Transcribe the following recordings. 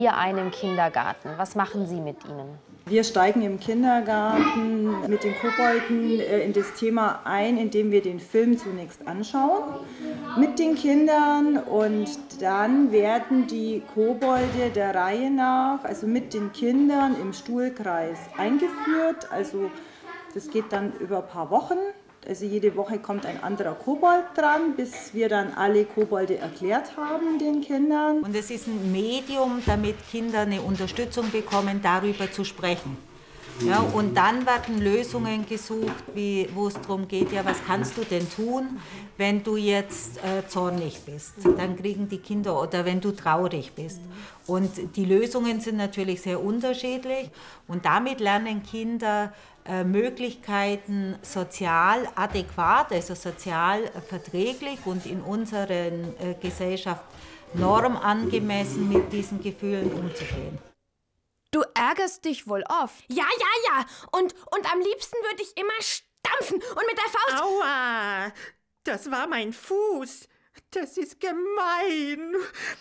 Ihr ein im Kindergarten. Was machen Sie mit ihnen? Wir steigen im Kindergarten mit den Kobolden in das Thema ein, indem wir den Film zunächst anschauen mit den Kindern, und dann werden die Kobolde der Reihe nach, also mit den Kindern im Stuhlkreis eingeführt. Also das geht dann über ein paar Wochen. Also jede Woche kommt ein anderer Kobold dran, bis wir dann alle Kobolde erklärt haben den Kindern. Und es ist ein Medium, damit Kinder eine Unterstützung bekommen, darüber zu sprechen. Ja, und dann werden Lösungen gesucht, wo es darum geht, ja, was kannst du denn tun, wenn du jetzt zornig bist? Dann kriegen die Kinder, oder wenn du traurig bist. Und die Lösungen sind natürlich sehr unterschiedlich, und damit lernen Kinder Möglichkeiten, sozial adäquat, also sozial verträglich und in unserer Gesellschaft normangemessen mit diesen Gefühlen umzugehen. Du ärgerst dich wohl oft. Ja. Und am liebsten würde ich immer stampfen und mit der Faust... Aua! Das war mein Fuß. Das ist gemein.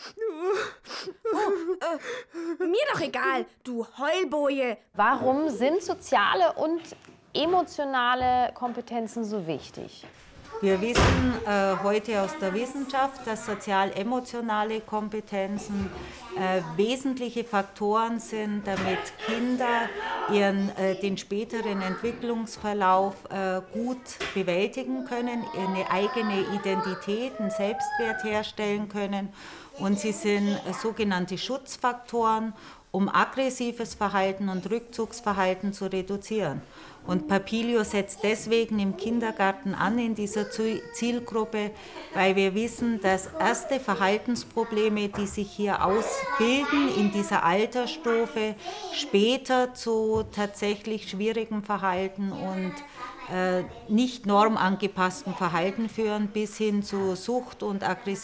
Mir doch egal, du Heulboje. Warum sind soziale und emotionale Kompetenzen so wichtig? Wir wissen heute aus der Wissenschaft, dass sozial-emotionale Kompetenzen wesentliche Faktoren sind, damit Kinder den späteren Entwicklungsverlauf gut bewältigen können, eine eigene Identität, einen Selbstwert herstellen können. Und sie sind sogenannte Schutzfaktoren, um aggressives Verhalten und Rückzugsverhalten zu reduzieren. Und Papilio setzt deswegen im Kindergarten an in dieser Zielgruppe, weil wir wissen, dass erste Verhaltensprobleme, die sich hier ausbilden in dieser Altersstufe, später zu tatsächlich schwierigem Verhalten und nicht normangepassten Verhalten führen, bis hin zu Sucht und Aggression.